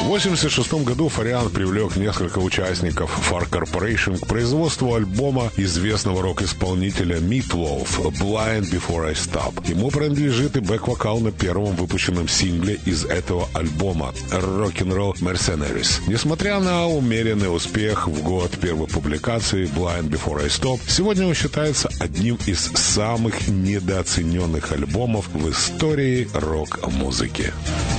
В 1986 году Фариан привлек несколько участников Far Corporation к производству альбома известного рок-исполнителя Meatloaf «Blind Before I Stop». Ему принадлежит и бэк-вокал на первом выпущенном сингле из этого альбома «Rock'n'Roll Mercenaries». Несмотря на умеренный успех в год первой публикации «Blind Before I Stop», сегодня он считается одним из самых недооцененных альбомов в истории рок-музыки.